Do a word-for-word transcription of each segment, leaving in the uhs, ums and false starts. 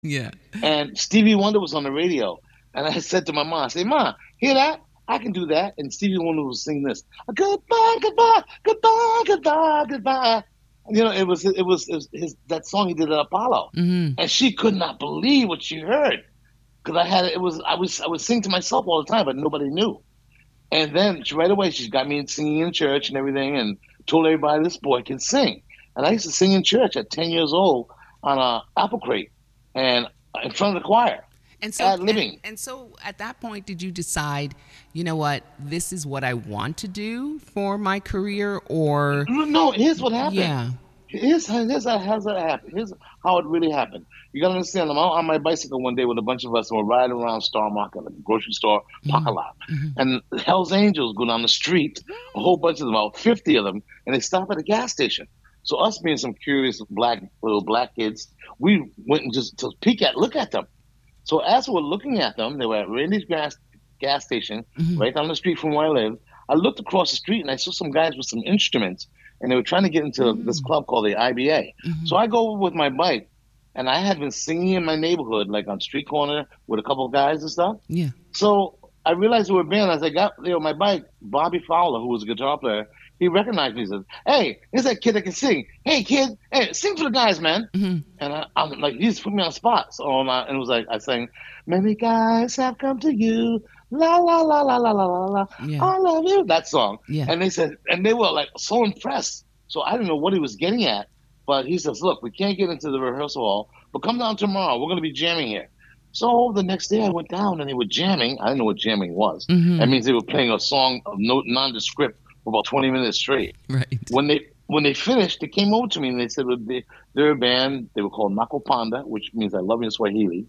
Yeah. And Stevie Wonder was on the radio. And I said to my mom, I said, "Ma, hear that? I can do that." And Stevie Wonder was singing this, "Goodbye, goodbye, goodbye, goodbye, goodbye." You know, it was it was, it was his that song he did at Apollo, Hmm. and she could not believe what she heard because I had it was I was I was singing to myself all the time, but nobody knew. And then she, right away she got me singing in church and everything, and told everybody this boy can sing. And I used to sing in church at ten years old on a apple crate and in front of the choir, And so ad and libbing. and so at that point did you decide, you know what, this is what I want to do for my career or No, here's what happened. yeah. Here's, here's how here's how it happened. Here's how it really happened. You gotta understand. I'm out on my bicycle one day with a bunch of us, and we're riding around Star Market, like a grocery store parking Mhm. lot. Mhm. And Hell's Angels go down the street, a whole bunch of them, about fifty of them, and they stop at a gas station. So us being some curious black little black kids, we went and just to peek at, look at them. So as we're looking at them, they were at Randy's gas gas station, Mhm. right down the street from where I live. I looked across the street and I saw some guys with some instruments, and they were trying to get into this Mm. club called the I B A. Mhm. So I go over with my bike, and I had been singing in my neighborhood, like on street corner with a couple of guys and stuff. Yeah. So I realized we were a band. As I got you know my bike, Bobby Fowler, who was a guitar player, he recognized me. He says, "Hey, here's that kid that can sing. Hey, kid, hey, sing for the guys, man." Mhm. And I, I'm like, he just put me on the spot. So um, I, and it was like I sang, "Many guys have come to you, la la la la la la la la, Yeah. I love you." That song. Yeah. And they said, and they were like so impressed. So I didn't know what he was getting at, but he says, "Look, we can't get into the rehearsal hall, but come down tomorrow. We're going to be jamming here." So the next day I went down and they were jamming. I didn't know what jamming was. That Mhm. means they were playing a song of no nondescript for about twenty minutes straight. Right. When they when they finished, they came over to me and they said they, they're a band. They were called Nakopanda, which means I love you in Swahili.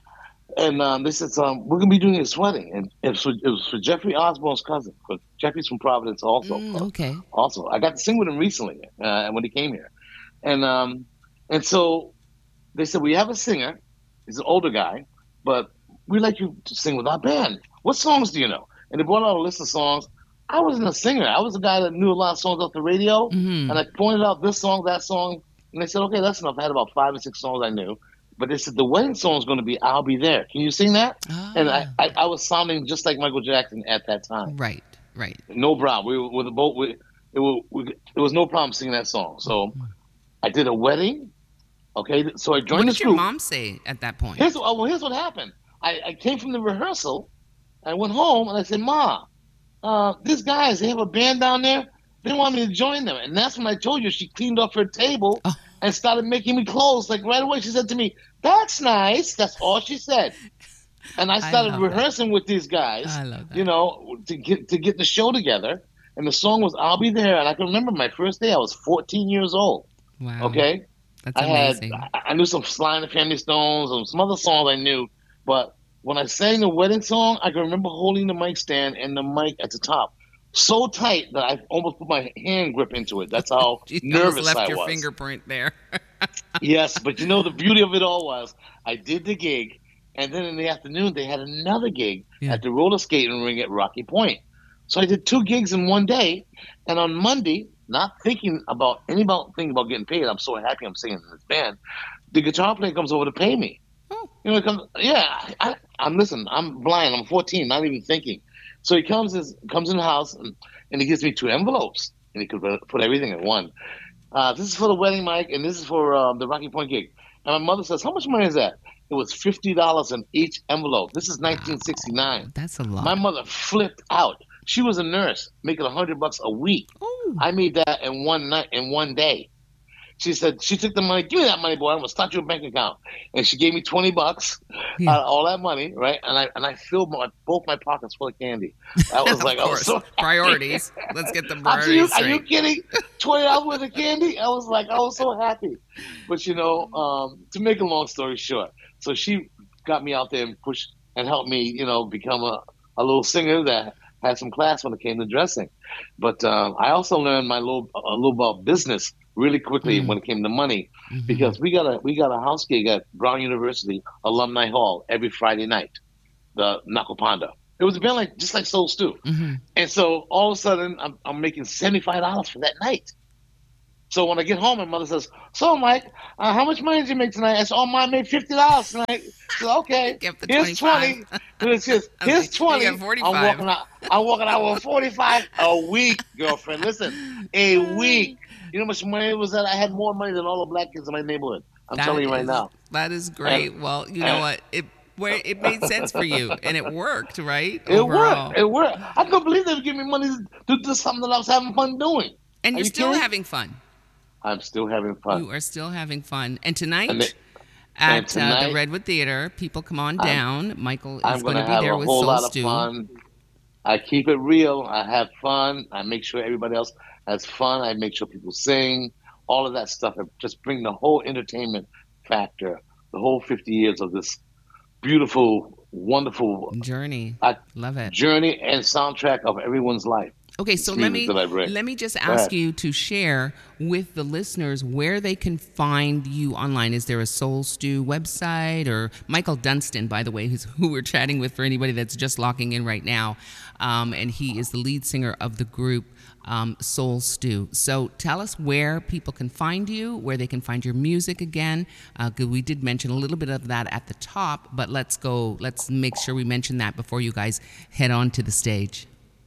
And um, they said, um, "We're gonna be doing this wedding," and it was, for, it was for Jeffrey Osborne's cousin. Because Jeffrey's from Providence, also. Mm, Uh, okay. also, I got to sing with him recently uh, when he came here, and um, and so they said, "We have a singer. He's an older guy, but we'd like you to sing with our band. What songs do you know?" And they brought out a list of songs. I wasn't a singer. I was a guy that knew a lot of songs off the radio, and Mhm. I pointed out this song, that song, and they said, "Okay, that's enough." I had about five or six songs I knew, but they said the wedding song is going to be "I'll Be There." Can you sing that? And I, Ah. I, I was sounding just like Michael Jackson at that time. Right. Right. No problem. We were with the boat. We, it, was, we, it was no problem singing that song. So I did a wedding. Okay, so I What joined did this your group. mom say at that point? Here's oh, well, here's what happened. I, I came from the rehearsal. I went home and I said, "Ma, uh, these guys they have a band down there. They want me to join them." And that's when I told you she cleaned off her table Oh, and started making me clothes. Like right away, she said to me, "That's nice." That's all she said. And I I started love that. rehearsing with these guys, I love you that. know, to get to get the show together. And the song was "I'll Be There." And I can remember my first day. I was fourteen years old. Wow. Okay, That's I had amazing. I knew some Sly and the Family Stones and some other songs I knew, but when I sang the wedding song, I can remember holding the mic stand and the mic at the top so tight that I almost put my hand grip into it. That's how You almost nervous left I your was. fingerprint there. Yes, but you know the beauty of it all was I did the gig, and then in the afternoon they had another gig Yeah. at the roller skating ring at Rocky Point. So I did two gigs in one day, and on Monday, not thinking about any about thinking about getting paid, I'm so happy I'm singing in this band. The guitar player comes over to pay me. Oh. You know, he comes, yeah, I, I'm listen, I'm blind, I'm fourteen, not even thinking. So he comes his, comes in the house and, and he gives me two envelopes, and he could put everything in one. Uh, this is for the wedding, Mike, and this is for um, the Rocky Point gig. And my mother says, "How much money is that?" It was fifty dollars in each envelope. This is Wow. nineteen sixty-nine. That's a My lot. mother flipped out. She was a nurse, making a hundred bucks a week. Oh. I made that in one night, in one day. She said she took the money. "Give me that money, boy. I'm gonna start your bank account." And she gave me twenty bucks, Yeah. uh, all that money, right? And I and I filled my, both my pockets full of candy. I was Of like, I was course. so happy. Priorities. Let's get the Are you priorities are you straight. kidding? Twenty dollars worth of candy? I was like, I was so happy. But you know, um, to make a long story short, so she got me out there and pushed and helped me, you know, become a, a little singer that had some class when it came to dressing. But um, I also learned my little a little about business really quickly Mm. when it came to money Hmm. because we got a we got a house gig at Brown University Alumni Hall every Friday night, the Nakopanda. It was a band like just like Soul Stew. Hmm. And so all of a sudden, I'm, I'm making seventy-five dollars for that night. So when I get home, my mother says, "So, Mike, uh, how much money did you make tonight?" I said, "Oh, Mom, I made fifty dollars tonight." She said, "Okay, Give the here's twenty-five. twenty." And it says, Okay, "Here's you got twenty." I'm forty-five. walking out. I'm walking out with forty-five a week, girlfriend. Listen, a week. You know how much money it was that? I had more money than all the black kids in my neighborhood. I'm That telling you right is now. that is And, great. Well, you know and what? It where it made sense for you and it worked, right? it worked. Overall. It worked. I couldn't believe they would give me money to do something that I was having fun doing. And Are you're you still kidding? having fun. I'm still having fun. You are still having fun. And And, they, tonight and at uh, the tonight, Redwood Theater, people come on I'm down. Michael I'm is going to gonna be have there a with whole Soul lot of Stew. fun. I keep it real. I have fun. I make sure everybody else has fun. I make sure people sing. All of that stuff. I just bring the whole entertainment factor, the whole fifty years of this beautiful, wonderful Journey. uh, Love it. journey and soundtrack of everyone's life. Okay, This so let music me that I bring. let me just Go ask ahead. you to share with the listeners where they can find you online. Is there a Soul Stew website, or Michael Dunstan, by the way, who's who we're chatting with for anybody that's just locking in right now, um, and he is the lead singer of the group um, Soul Stew. So tell us where people can find you, where they can find your music again. Uh, 'cause we did mention a little bit of that at the top, but let's go. Let's make sure we mention that before you guys head on to the stage.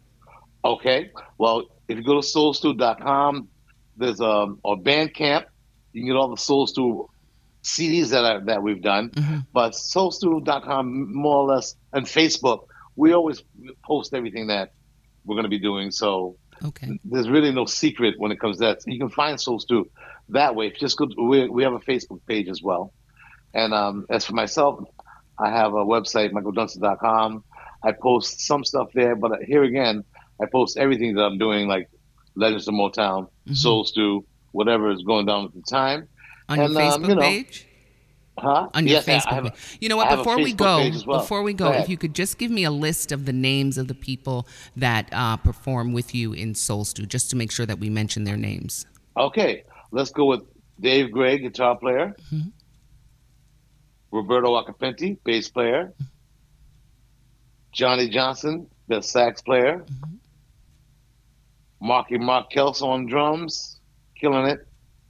Okay. Well, if you go to soul stew dot com, there's um or Bandcamp, you can get all the Soul Stew C Ds that are, that we've done. Mm-hmm. But soul stew dot com, more or less, and Facebook, we always post everything that we're going to be doing. So Okay. there's really no secret when it comes to that. You can find Soul Stew that way. If you just go, to, we we have a Facebook page as well. And um, as for myself, I have a website, michael dunstan dot com. I post some stuff there, but here again, I post everything that I'm doing, like Legends of Motown, Mm-hmm. Soul Stew, whatever is going down at the time. On your And, um, Facebook you know, page? Huh? On your Yes, I- I Facebook have a- page. You know I what? have a Before we Facebook go, page as well. before we Go go, ahead. if you could just give me a list of the names of the people that uh, perform with you in Soul Stew, just to make sure that we mention their names. Okay, let's go with Dave Gray, guitar player. Mhm. Roberto Acapenti, bass player. Johnny Johnson, the sax player. Mm-hmm. Marky Mark Kelso on drums, killing it.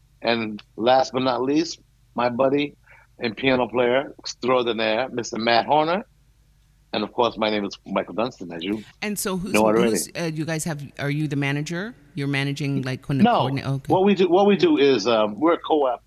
And last but not least, my buddy and piano player extraordinaire, Mister Matt Horner. And of course, my name is Michael Dunstan, as you And so, who's, know already. who's uh, you guys have? Are you the manager? You're managing like when No, Okay. what we do, what we do is um, we're a co-op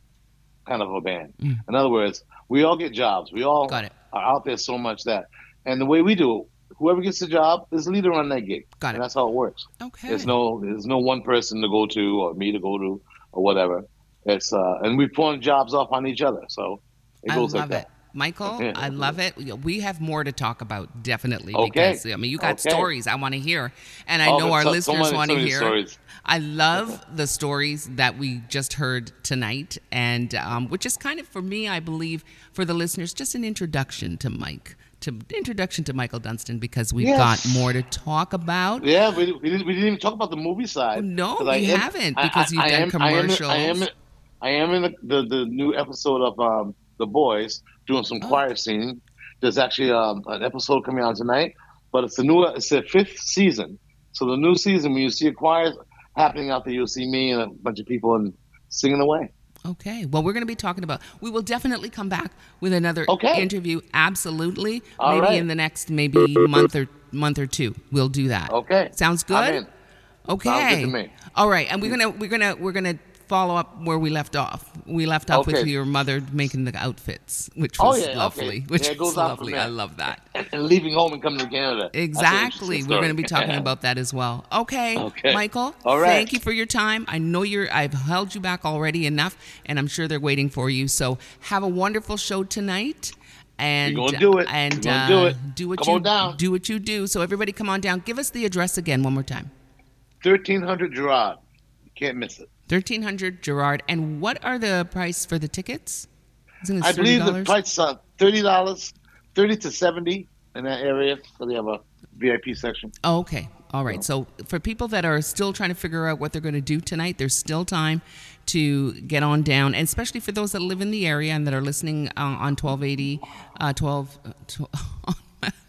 kind of a band. Mm. In other words, we all get jobs. We all Got it. are out there so much that, and the way we do it, whoever gets the job is the leader on that gig. Got it. And that's how it works. Okay. There's no there's no one person to go to or me to go to or whatever. It's uh, and we pawn jobs off on each other. So it I goes love like it. that. Michael, Yeah. I love it. We- We have more to talk about, definitely. Okay. Because, I mean, you got Okay. stories I want to hear. And I Oh, know but our so- so listeners many- want so to many hear. stories. I love the stories that we just heard tonight, and um, which is kind of, for me, I believe, for the listeners, just an introduction to Mike, to introduction to Michael Dunstan, because we've Yes. got more to talk about. Yeah, we, we, didn't, we didn't even talk about the movie side. No, 'Cause I you am- haven't, I- because I- you've I done am- commercials. I am, I am, I am in the, the, the new episode of um, The Boys, doing some Oh. choir singing. There's actually um, an episode coming out tonight, but it's a new, it's the fifth season. So the new season, when you see a choir happening out there, you'll see me and a bunch of people and singing away. Okay. Well, we're going to be talking about. We will definitely come back with another Okay. interview. Absolutely. All maybe right. in the next maybe month or month or two, we'll do that. Okay. Sounds good. I'm in. Okay. Sounds good to me. All right, and we're gonna we're gonna we're gonna follow up where we left off. We left off with Okay. your mother making the outfits, which Oh, was yeah, lovely. okay. Which Yeah, it was goes on from lovely. there. I love that. And, and leaving home and coming to Canada. That's an Exactly. interesting We're going to story. be talking about that as well. Okay, Okay. Michael. All right. Thank you for your time. I know you're. I've held you back already enough, and I'm sure they're waiting for you. So have a wonderful show tonight. And We're gonna do it. And We're gonna uh, do it. do what Come you on down. do. What you do. So everybody, come on down. Give us the address again one more time. thirteen hundred Gerard. You can't miss it. thirteen hundred Gerard. And what are the price for the tickets? Isn't it I believe the thirty dollars? price is thirty dollars, thirty to seventy in that area. So they have a V I P section. Oh, okay. All right. So for people that are still trying to figure out what they're going to do tonight, there's still time to get on down, and especially for those that live in the area and that are listening uh, on twelve eighty, uh, twelve, uh, twelve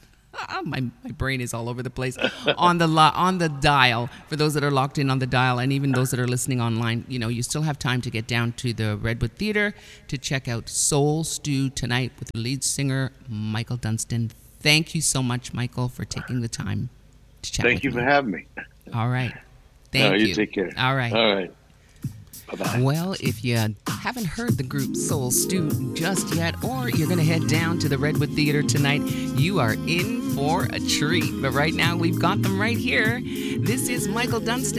my, my brain is all over the place. on the lo- on the dial, for those that are locked in on the dial, and even those that are listening online, you know, you still have time to get down to the Redwood Theater to check out Soul Stew tonight with the lead singer, Michael Dunstan. Thank you so much, Michael, for taking the time to chat Thank with you me. for having me. All right. Thank no, you. you. Take care. All right. All right. Bye-bye. Well, if you haven't heard the group Soul Stew just yet, or you're going to head down to the Redwood Theater tonight, you are in for a treat. But right now, we've got them right here. This is Michael Dunstan.